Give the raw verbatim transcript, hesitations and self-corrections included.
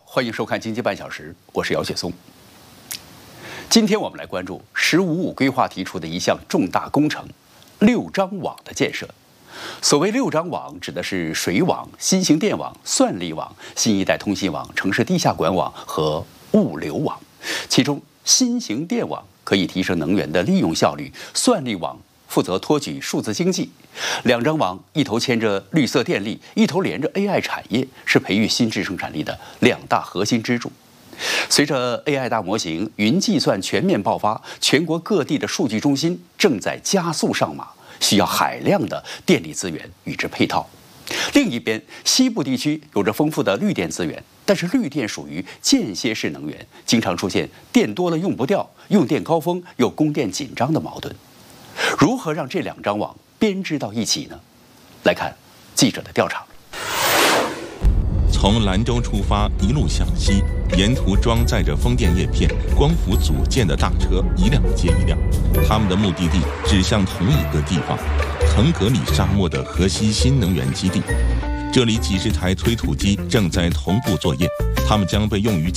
欢迎收看《经济半小时》，我是姚雪松。今天我们来关注“十五五”规划提出的一项重大工程——六张网的建设。所谓六张网，指的是水网、新型电网、算力网、新一代通信网、城市地下管网和物流网。其中，新型电网可以提升能源的利用效率，算力网负责托举数字经济。两张网一头牵着绿色电力，一头连着 A I 产业，是培育新质生产力的两大核心支柱。随着 A I 大模型、云计算全面爆发，全国各地的数据中心正在加速上马，需要海量的电力资源与之配套。另一边，西部地区有着丰富的绿电资源，但是绿电属于间歇式能源，经常出现电多了用不掉、用电高峰又供电紧张的矛盾。如何让这两张网编织到一起呢？来看记者的调查。 从兰州出发，一路向西，沿途装载着风电叶片、光伏组件的大车一辆接一辆，他们的目的地指向同一个地方——腾格里沙漠的河西新能源基地。这里几十台推土机正在同步作业，它们将被用于